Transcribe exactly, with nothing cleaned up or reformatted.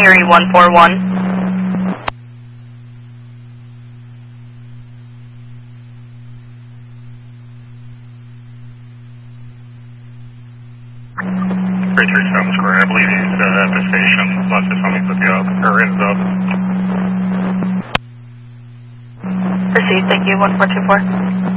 Erie one four one. three three seven Square, I believe he's uh, at the station. Let's just let me put you up, or ends up. Proceed, thank you, one four two four.